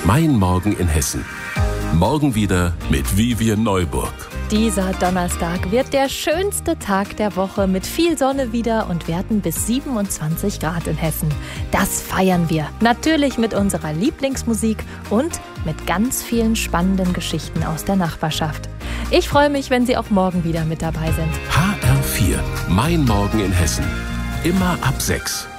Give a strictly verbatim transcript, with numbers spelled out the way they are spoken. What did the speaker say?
Mein Morgen in Hessen. Morgen wieder mit Vivian Neuburg. Dieser Donnerstag wird der schönste Tag der Woche mit viel Sonne wieder und wir hatten bis siebenundzwanzig Grad in Hessen. Das feiern wir. Natürlich mit unserer Lieblingsmusik und mit ganz vielen spannenden Geschichten aus der Nachbarschaft. Ich freue mich, wenn Sie auch morgen wieder mit dabei sind. H R vier. Mein Morgen in Hessen. Immer ab sechs.